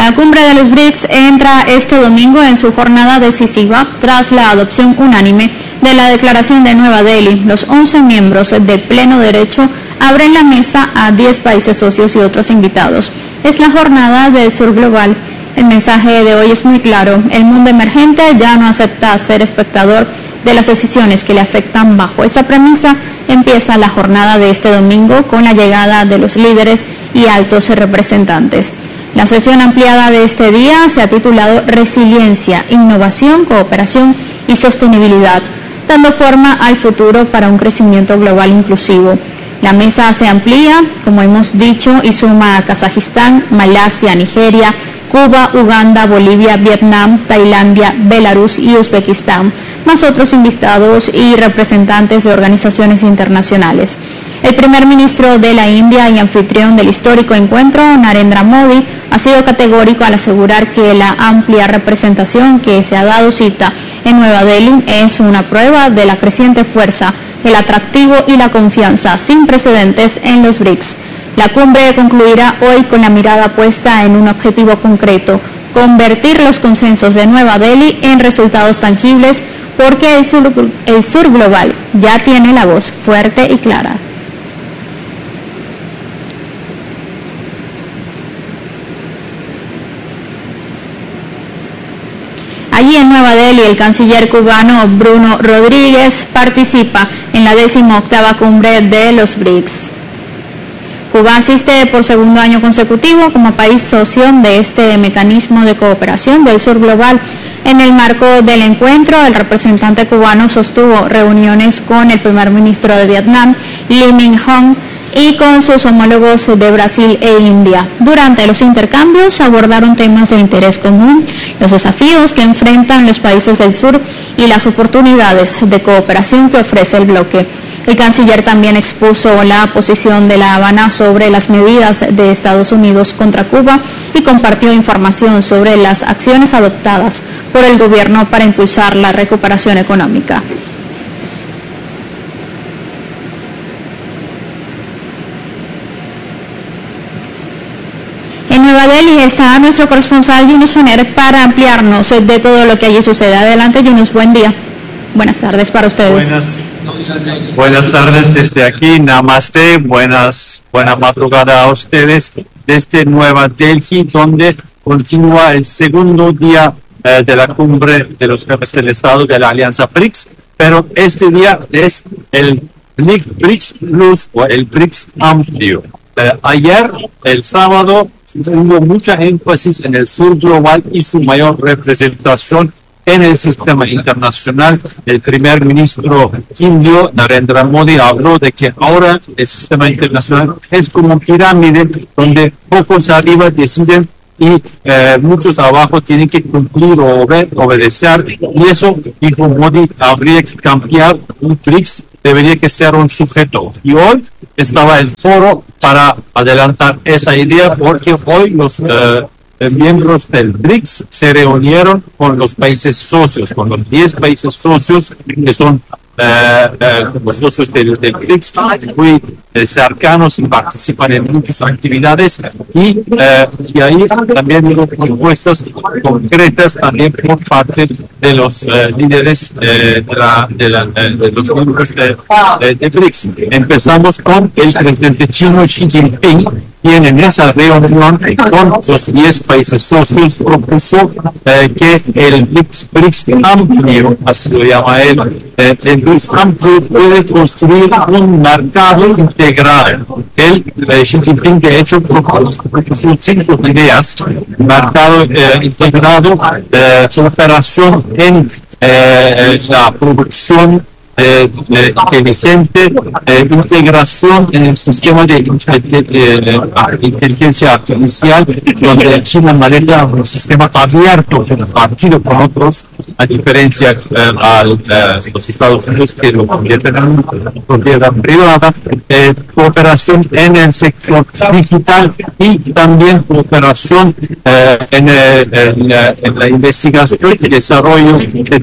La cumbre de los BRICS entra este domingo en su jornada decisiva tras la adopción unánime de la Declaración de Nueva Delhi. Los 11 miembros de pleno derecho abren la mesa a 10 países socios y otros invitados. Es la jornada del sur global. El mensaje de hoy es muy claro. El mundo emergente ya no acepta ser espectador de las decisiones que le afectan. Bajo esa premisa empieza la jornada de este domingo con la llegada de los líderes y altos representantes. La sesión ampliada de este día se ha titulado Resiliencia, Innovación, Cooperación y Sostenibilidad, dando forma al futuro para un crecimiento global inclusivo. La mesa se amplía, como hemos dicho, y suma a Kazajistán, Malasia, Nigeria, Cuba, Uganda, Bolivia, Vietnam, Tailandia, Belarus y Uzbekistán, más otros invitados y representantes de organizaciones internacionales. El primer ministro de la India y anfitrión del histórico encuentro, Narendra Modi, ha sido categórico al asegurar que la amplia representación que se ha dado cita en Nueva Delhi es una prueba de la creciente fuerza, el atractivo y la confianza sin precedentes en los BRICS. La cumbre concluirá hoy con la mirada puesta en un objetivo concreto: convertir los consensos de Nueva Delhi en resultados tangibles, porque el sur global ya tiene la voz fuerte y clara. Allí en Nueva Delhi, el canciller cubano Bruno Rodríguez participa en la 18ª cumbre de los BRICS. Cuba asiste por segundo año consecutivo como país socio de este mecanismo de cooperación del sur global. En el marco del encuentro, el representante cubano sostuvo reuniones con el primer ministro de Vietnam, Lee Minh-hong, y con sus homólogos de Brasil e India. Durante los intercambios abordaron temas de interés común, los desafíos que enfrentan los países del sur y las oportunidades de cooperación que ofrece el bloque. El canciller también expuso la posición de La Habana sobre las medidas de Estados Unidos contra Cuba y compartió información sobre las acciones adoptadas por el gobierno para impulsar la recuperación económica. En Nueva Delhi está nuestro corresponsal Yunus Soner para ampliarnos de todo lo que allí sucede. Adelante, Yunus, buen día. Buenas tardes para ustedes. Buenas tardes desde aquí, Namaste, buena madrugada a ustedes desde Nueva Delhi, donde continúa el segundo día de la cumbre de los jefes del Estado de la Alianza BRICS, pero este día es el BRICS Plus o el BRICS amplio. Ayer, el sábado, hubo mucha énfasis en el sur global y su mayor representación en el sistema internacional. El primer ministro indio, Narendra Modi, habló de que ahora el sistema internacional es como una pirámide donde pocos arriba deciden y muchos abajo tienen que cumplir o obedecer. Y eso, dijo Modi, habría que cambiar. Un BRICS debería que ser un sujeto. Y hoy estaba el foro para adelantar esa idea, porque hoy los miembros del BRICS se reunieron con los países socios, con los 10 países socios que son los socios del BRICS, muy cercanos y participan en muchas actividades, y ahí también hubo propuestas concretas también por parte de los líderes de los miembros de BRICS. Empezamos con el presidente chino Xi Jinping, quien en esa reunión con los 10 países socios propuso que el BRICS amplio, así lo llama él, el BRICS amplio puede construir un mercado integrado. Xi Jinping, de hecho, propuso 5 ideas: mercado integrado, cooperación en la producción inteligente, integración en el sistema de inteligencia artificial, donde China maneja un sistema abierto compartido con otros, a diferencia de los Estados Unidos, que lo convierten en propiedad privada. Cooperación en el sector digital y también cooperación en la investigación y desarrollo de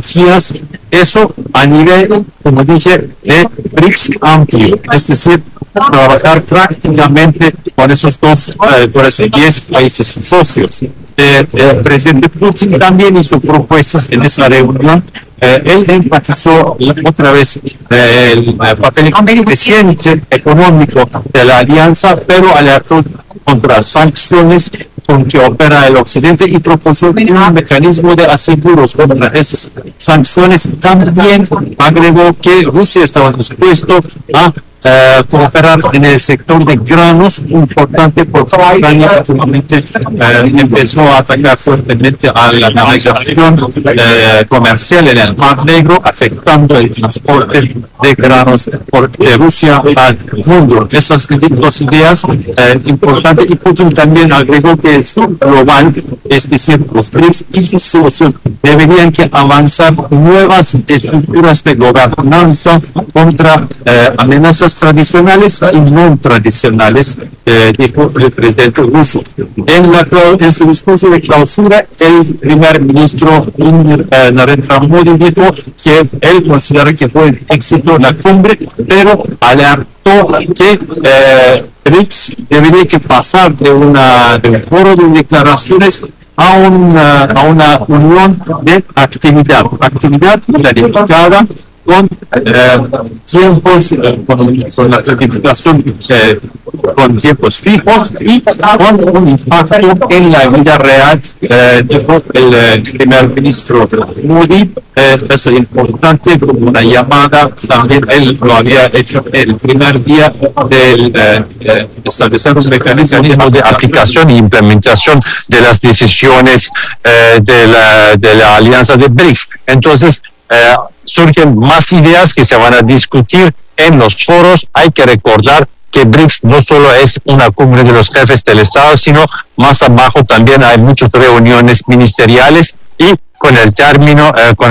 tecnologías. Eso a nivel, como dije, de BRICS amplio, es decir, trabajar prácticamente con esos 10 países socios. El presidente Putin también hizo propuestas en esa reunión. Él enfatizó otra vez el papel creciente económico de la alianza, pero alertó contra sanciones con que opera el Occidente y propuso un mecanismo de aseguros contra esas sanciones. También agregó que Rusia estaba dispuesto a cooperar en el sector de granos, importante porque Ucrania últimamente empezó a atacar fuertemente a la navegación comercial en el Mar Negro, afectando el transporte de granos de Rusia al mundo. Esas dos ideas importantes, y Putin también agregó que el sur global, es decir, los BRICS y sus socios, deberían que avanzar nuevas estructuras de gobernanza contra amenazas tradicionales y no tradicionales, dijo el presidente ruso. En su discurso de clausura, el primer ministro Narendra Modi dijo que él considera que fue un éxito la cumbre, pero alertó que BRICS debería que pasar de un foro de declaraciones a una unión de actividad planificada, con tiempos, con la planificación con tiempos fijos y con un impacto en la vida real, dijo el primer ministro Modi. Eso es importante, como una llamada, también él lo había hecho el primer día del establecer un mecanismo de aplicación e implementación de las decisiones de la alianza de BRICS. Entonces, surgen más ideas que se van a discutir en los foros. Hay que recordar que BRICS no solo es una cumbre de los jefes del Estado, sino más abajo también hay muchas reuniones ministeriales, y con el término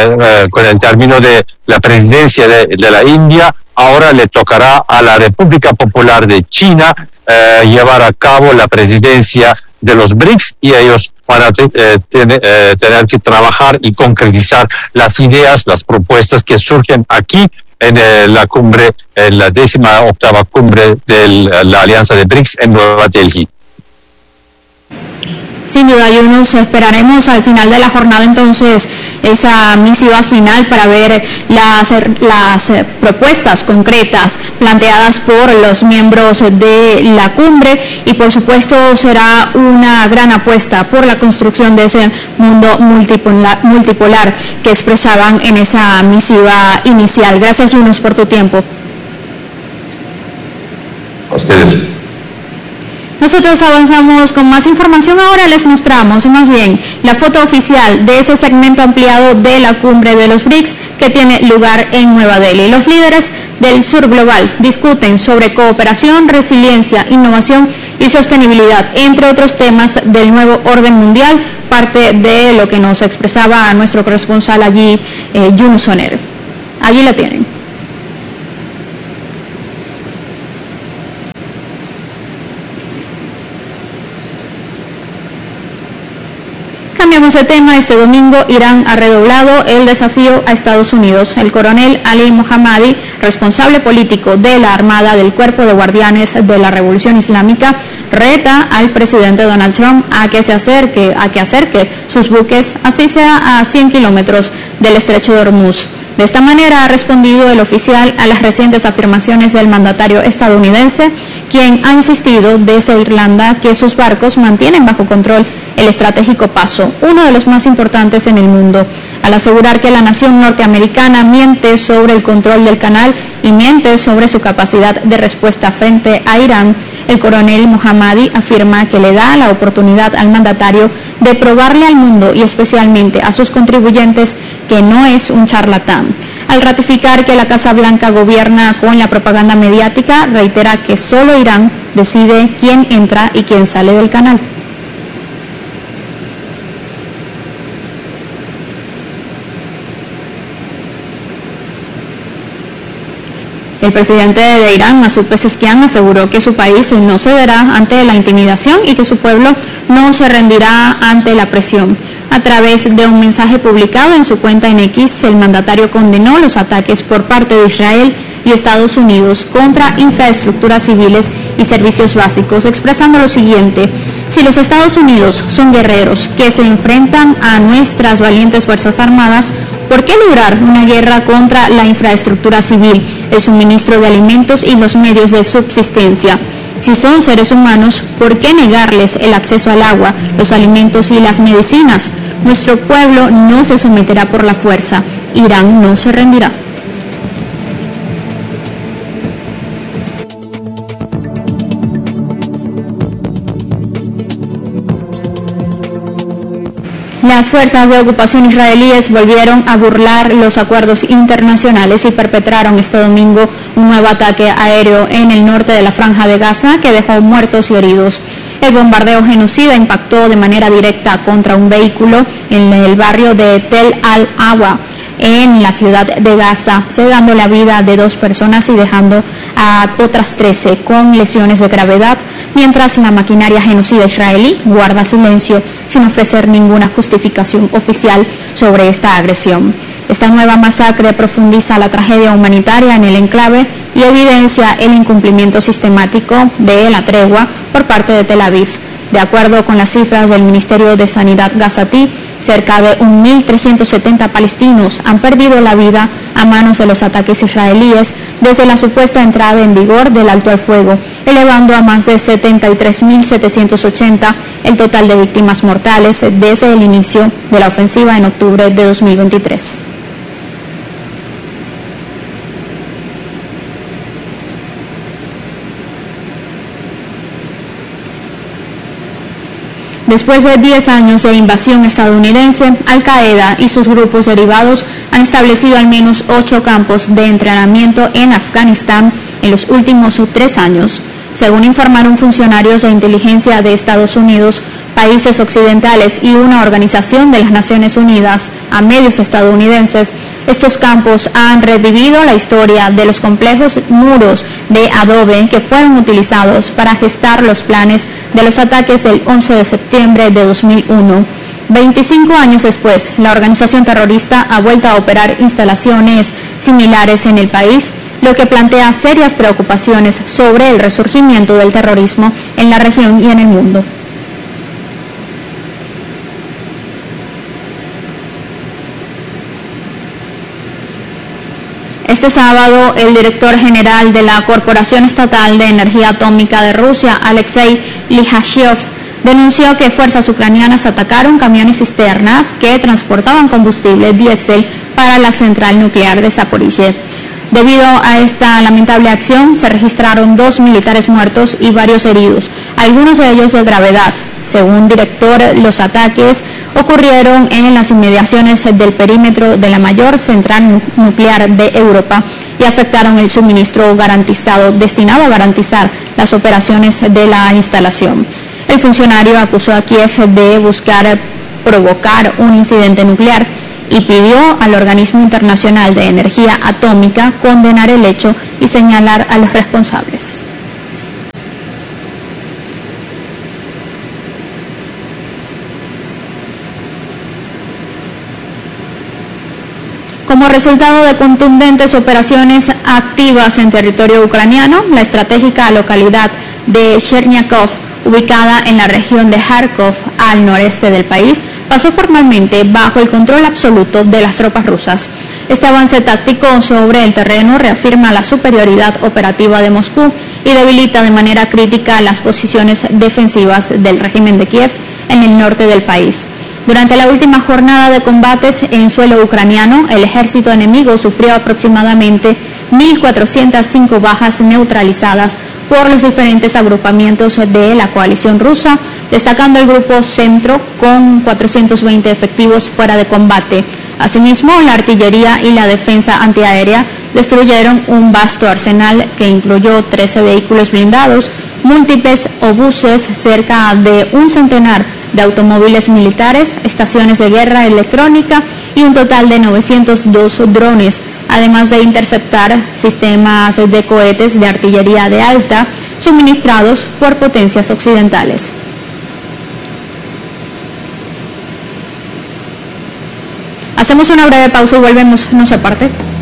de la presidencia de la India, ahora le tocará a la República Popular de China llevar a cabo la presidencia de los BRICS, y ellos van a tener que trabajar y concretizar las ideas, las propuestas que surgen aquí en la cumbre, en la 18ª cumbre de la Alianza de BRICS en Nueva Delhi. Sin duda, Yunus, esperaremos al final de la jornada entonces esa misiva final para ver las propuestas concretas planteadas por los miembros de la cumbre, y por supuesto será una gran apuesta por la construcción de ese mundo multipolar que expresaban en esa misiva inicial. Gracias, Yunus, por tu tiempo. A ustedes. Nosotros avanzamos con más información. Ahora les mostramos más bien la foto oficial de ese segmento ampliado de la cumbre de los BRICS que tiene lugar en Nueva Delhi. Los líderes del sur global discuten sobre cooperación, resiliencia, innovación y sostenibilidad, entre otros temas del nuevo orden mundial, parte de lo que nos expresaba nuestro corresponsal allí, Yunus Soner. Allí la tienen. Cambiamos de tema. Este domingo Irán ha redoblado el desafío a Estados Unidos. El coronel Ali Mohammadi, responsable político de la Armada del Cuerpo de Guardianes de la Revolución Islámica, reta al presidente Donald Trump a que acerque sus buques, así sea a 100 kilómetros del estrecho de Hormuz. De esta manera ha respondido el oficial a las recientes afirmaciones del mandatario estadounidense, quien ha insistido desde Irlanda que sus barcos mantienen bajo control el estratégico paso, uno de los más importantes en el mundo, al asegurar que la nación norteamericana miente sobre el control del canal y miente sobre su capacidad de respuesta frente a Irán. El coronel Mohammadi afirma que le da la oportunidad al mandatario de probarle al mundo y especialmente a sus contribuyentes que no es un charlatán. Al ratificar que la Casa Blanca gobierna con la propaganda mediática, reitera que solo Irán decide quién entra y quién sale del canal. El presidente de Irán, Masoud Pezeshkian, aseguró que su país no cederá ante la intimidación y que su pueblo no se rendirá ante la presión. A través de un mensaje publicado en su cuenta en X, el mandatario condenó los ataques por parte de Israel y Estados Unidos contra infraestructuras civiles y servicios básicos, expresando lo siguiente: si los Estados Unidos son guerreros que se enfrentan a nuestras valientes Fuerzas Armadas, ¿por qué librar una guerra contra la infraestructura civil, el suministro de alimentos y los medios de subsistencia? Si son seres humanos, ¿por qué negarles el acceso al agua, los alimentos y las medicinas? Nuestro pueblo no se someterá por la fuerza. Irán no se rendirá. Las fuerzas de ocupación israelíes volvieron a burlar los acuerdos internacionales y perpetraron este domingo un nuevo ataque aéreo en el norte de la Franja de Gaza que dejó muertos y heridos. El bombardeo genocida impactó de manera directa contra un vehículo en el barrio de Tel Al-Awa, en la ciudad de Gaza, cegando la vida de 2 personas y dejando a otras 13 con lesiones de gravedad, mientras la maquinaria genocida israelí guarda silencio sin ofrecer ninguna justificación oficial sobre esta agresión. Esta nueva masacre profundiza la tragedia humanitaria en el enclave y evidencia el incumplimiento sistemático de la tregua por parte de Tel Aviv. De acuerdo con las cifras del Ministerio de Sanidad gazatí, cerca de 1.370 palestinos han perdido la vida a manos de los ataques israelíes desde la supuesta entrada en vigor del alto al fuego, elevando a más de 73.780 el total de víctimas mortales desde el inicio de la ofensiva en octubre de 2023. Después de 10 años de invasión estadounidense, Al-Qaeda y sus grupos derivados han establecido al menos 8 campos de entrenamiento en Afganistán en los últimos 3 años. Según informaron funcionarios de inteligencia de Estados Unidos, países occidentales y una organización de las Naciones Unidas a medios estadounidenses, estos campos han revivido la historia de los complejos muros de adobe que fueron utilizados para gestar los planes de los ataques del 11 de septiembre de 2001. 25 años después, la organización terrorista ha vuelto a operar instalaciones similares en el país, lo que plantea serias preocupaciones sobre el resurgimiento del terrorismo en la región y en el mundo. Este sábado, el director general de la Corporación Estatal de Energía Atómica de Rusia, Alexei Lihashev, denunció que fuerzas ucranianas atacaron camiones cisternas que transportaban combustible diésel para la central nuclear de Zaporizhia. Debido a esta lamentable acción, se registraron 2 militares muertos y varios heridos, algunos de ellos de gravedad. Según director, los ataques ocurrieron en las inmediaciones del perímetro de la mayor central nuclear de Europa y afectaron el suministro garantizado, destinado a garantizar las operaciones de la instalación. El funcionario acusó a Kiev de buscar provocar un incidente nuclear y pidió al Organismo Internacional de Energía Atómica condenar el hecho y señalar a los responsables. Como resultado de contundentes operaciones activas en territorio ucraniano, la estratégica localidad de Cherniakov, ubicada en la región de Kharkov, al noreste del país, pasó formalmente bajo el control absoluto de las tropas rusas. Este avance táctico sobre el terreno reafirma la superioridad operativa de Moscú y debilita de manera crítica las posiciones defensivas del régimen de Kiev en el norte del país. Durante la última jornada de combates en suelo ucraniano, el ejército enemigo sufrió aproximadamente 1.405 bajas neutralizadas por los diferentes agrupamientos de la coalición rusa, destacando el grupo Centro con 420 efectivos fuera de combate. Asimismo, la artillería y la defensa antiaérea destruyeron un vasto arsenal que incluyó 13 vehículos blindados, múltiples obuses, cerca de un centenar de automóviles militares, estaciones de guerra electrónica y un total de 902 drones, además de interceptar sistemas de cohetes de artillería de alta suministrados por potencias occidentales. Hacemos una breve pausa y volvemos, no se aparte.